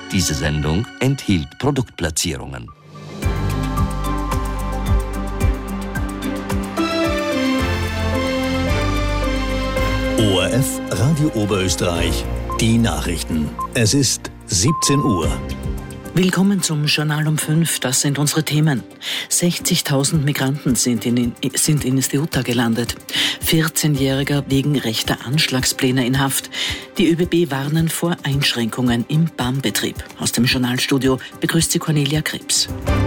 Diese Sendung enthielt Produktplatzierungen. ORF Radio Oberösterreich, die Nachrichten. Es ist 17 Uhr. Willkommen zum Journal um 5. Das sind unsere Themen. 60.000 Migranten sind in Ceuta gelandet. 14-Jähriger wegen rechter Anschlagspläne in Haft. Die ÖBB warnen vor Einschränkungen im Bahnbetrieb. Aus dem Journalstudio begrüßt sie Cornelia Krebs.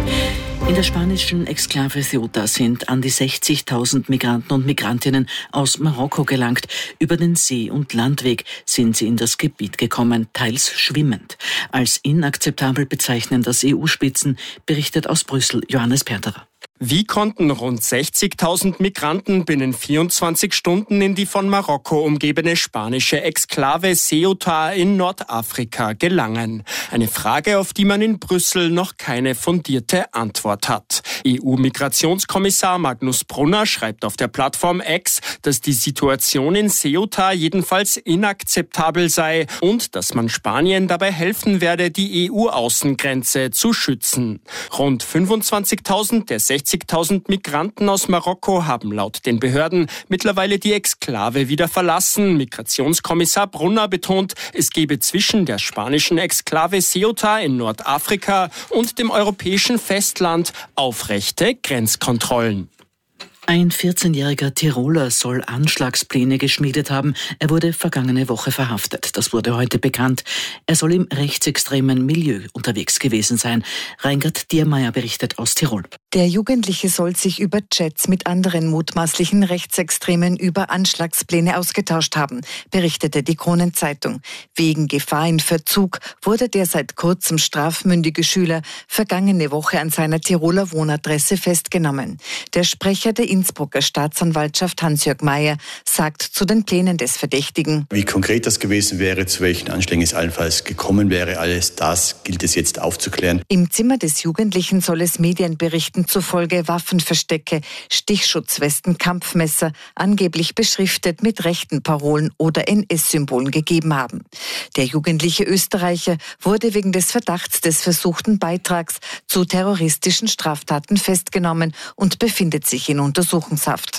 In der spanischen Exklave Ceuta sind an die 60.000 Migranten und Migrantinnen aus Marokko gelangt. Über den See- und Landweg sind sie in das Gebiet gekommen, teils schwimmend. Als inakzeptabel bezeichnen das EU-Spitzen, berichtet aus Brüssel Johannes Perterer. Wie konnten rund 60.000 Migranten binnen 24 Stunden in die von Marokko umgebene spanische Exklave Ceuta in Nordafrika gelangen? Eine Frage, auf die man in Brüssel noch keine fundierte Antwort hat. EU-Migrationskommissar Magnus Brunner schreibt auf der Plattform X, dass die Situation in Ceuta jedenfalls inakzeptabel sei und dass man Spanien dabei helfen werde, die EU-Außengrenze zu schützen. Rund 25.000 der 60.000 Migranten aus Marokko haben laut den Behörden mittlerweile die Exklave wieder verlassen. Migrationskommissar Brunner betont, es gebe zwischen der spanischen Exklave Ceuta in Nordafrika und dem europäischen Festland aufrechte Grenzkontrollen. Ein 14-jähriger Tiroler soll Anschlagspläne geschmiedet haben. Er wurde vergangene Woche verhaftet. Das wurde heute bekannt. Er soll im rechtsextremen Milieu unterwegs gewesen sein. Reingard Diermeier berichtet aus Tirol. Der Jugendliche soll sich über Chats mit anderen mutmaßlichen Rechtsextremen über Anschlagspläne ausgetauscht haben, berichtete die Kronenzeitung. Wegen Gefahr in Verzug wurde der seit kurzem strafmündige Schüler vergangene Woche an seiner Tiroler Wohnadresse festgenommen. Der Sprecher der Innsbrucker Staatsanwaltschaft Hans-Jörg Mayer sagt zu den Plänen des Verdächtigen: Wie konkret das gewesen wäre, zu welchen Anschlägen es allenfalls gekommen wäre, alles das gilt es jetzt aufzuklären. Im Zimmer des Jugendlichen soll es Medienberichten zufolge Waffenverstecke, Stichschutzwesten, Kampfmesser, angeblich beschriftet mit rechten Parolen oder NS-Symbolen gegeben haben. Der jugendliche Österreicher wurde wegen des Verdachts des versuchten Beitrags zu terroristischen Straftaten festgenommen und befindet sich in Untersuchungshaft.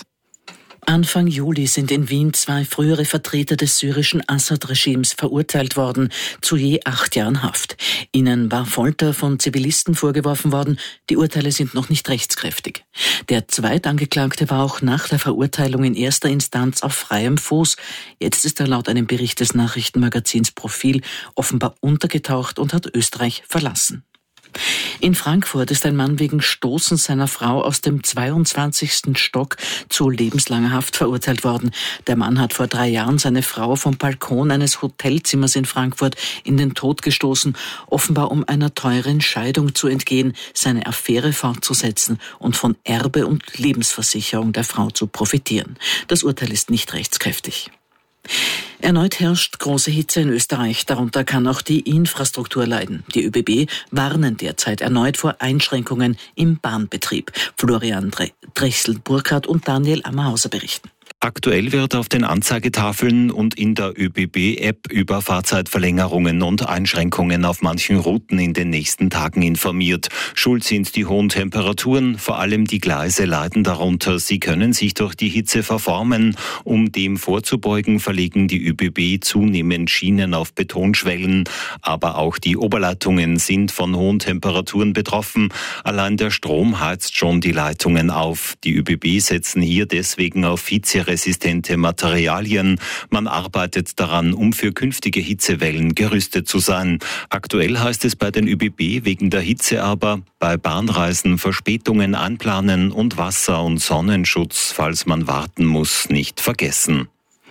Anfang Juli sind in Wien 2 frühere Vertreter des syrischen Assad-Regimes verurteilt worden zu je 8 Jahren Haft. Ihnen war Folter von Zivilisten vorgeworfen worden. Die Urteile sind noch nicht rechtskräftig. Der Zweitangeklagte war auch nach der Verurteilung in erster Instanz auf freiem Fuß. Jetzt ist er laut einem Bericht des Nachrichtenmagazins Profil offenbar untergetaucht und hat Österreich verlassen. In Frankfurt ist ein Mann wegen Stoßens seiner Frau aus dem 22. Stock zu lebenslanger Haft verurteilt worden. Der Mann hat vor 3 Jahren seine Frau vom Balkon eines Hotelzimmers in Frankfurt in den Tod gestoßen, offenbar um einer teuren Scheidung zu entgehen, seine Affäre fortzusetzen und von Erbe und Lebensversicherung der Frau zu profitieren. Das Urteil ist nicht rechtskräftig. Erneut herrscht große Hitze in Österreich, darunter kann auch die Infrastruktur leiden. Die ÖBB warnen derzeit erneut vor Einschränkungen im Bahnbetrieb. Florian Drechsel-Burkhardt und Daniel Ammerhauser berichten. Aktuell wird auf den Anzeigetafeln und in der ÖBB-App über Fahrzeitverlängerungen und Einschränkungen auf manchen Routen in den nächsten Tagen informiert. Schuld sind die hohen Temperaturen, vor allem die Gleise leiden darunter. Sie können sich durch die Hitze verformen. Um dem vorzubeugen, verlegen die ÖBB zunehmend Schienen auf Betonschwellen. Aber auch die Oberleitungen sind von hohen Temperaturen betroffen. Allein der Strom heizt schon die Leitungen auf. Die ÖBB setzen hier deswegen auf hitzeresistente Materialien. Man arbeitet daran, um für künftige Hitzewellen gerüstet zu sein. Aktuell heißt es bei den ÖBB wegen der Hitze aber, bei Bahnreisen Verspätungen einplanen und Wasser- und Sonnenschutz, falls man warten muss, nicht vergessen.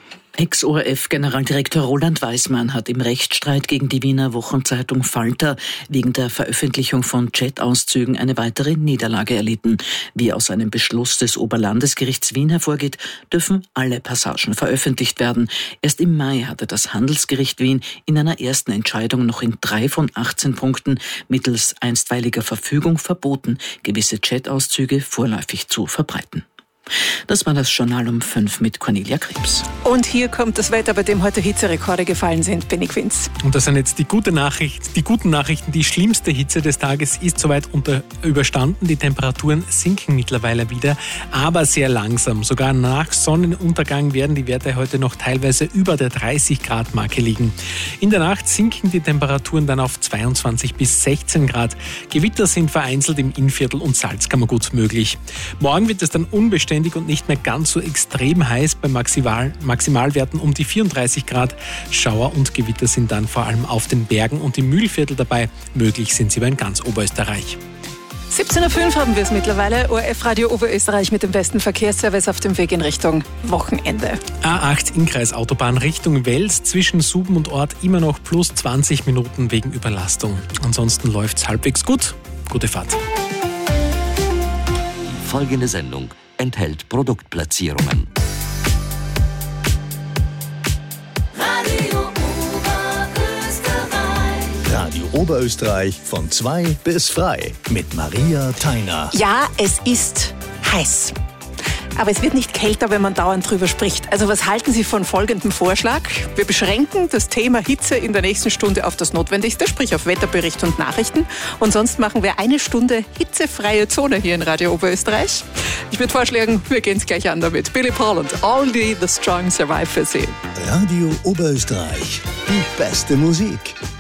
Ex-ORF-Generaldirektor Roland Weismann hat im Rechtsstreit gegen die Wiener Wochenzeitung Falter wegen der Veröffentlichung von Chat-Auszügen eine weitere Niederlage erlitten. Wie aus einem Beschluss des Oberlandesgerichts Wien hervorgeht, dürfen alle Passagen veröffentlicht werden. Erst im Mai hatte das Handelsgericht Wien in einer ersten Entscheidung noch in 3 von 18 Punkten mittels einstweiliger Verfügung verboten, gewisse Chat-Auszüge vorläufig zu verbreiten. Das war das Journal um 5 mit Cornelia Krebs. Und hier kommt das Wetter, bei dem heute Hitzerekorde gefallen sind. Benny Quinz. Und das sind jetzt die guten Nachrichten. Die schlimmste Hitze des Tages ist soweit überstanden. Die Temperaturen sinken mittlerweile wieder, aber sehr langsam. Sogar nach Sonnenuntergang werden die Werte heute noch teilweise über der 30-Grad-Marke liegen. In der Nacht sinken die Temperaturen dann auf 22 bis 16 Grad. Gewitter sind vereinzelt im Innviertel und Salzkammergut möglich. Morgen wird es dann unbeständig und nicht mehr ganz so extrem heiß bei Maximalwerten um die 34 Grad. Schauer und Gewitter sind dann vor allem auf den Bergen und im Mühlviertel dabei. Möglich sind sie aber in ganz Oberösterreich. 17.05 Uhr haben wir es mittlerweile. ORF-Radio Oberösterreich mit dem besten Verkehrsservice auf dem Weg in Richtung Wochenende. A8 Innkreisautobahn Richtung Wels zwischen Suben und Ort immer noch plus 20 Minuten wegen Überlastung. Ansonsten läuft es halbwegs gut. Gute Fahrt. Die folgende Sendung enthält Produktplatzierungen. Radio Oberösterreich von 2 bis frei mit Maria Theiner. Ja, es ist heiß. Aber es wird nicht kälter, wenn man dauernd drüber spricht. Also was halten Sie von folgendem Vorschlag? Wir beschränken das Thema Hitze in der nächsten Stunde auf das Notwendigste, sprich auf Wetterbericht und Nachrichten. Und sonst machen wir 1 Stunde hitzefreie Zone hier in Radio Oberösterreich. Ich würde vorschlagen, wir gehen es gleich an damit. Billy Paul und Only the Strong Survive für Sie. Radio Oberösterreich, die beste Musik.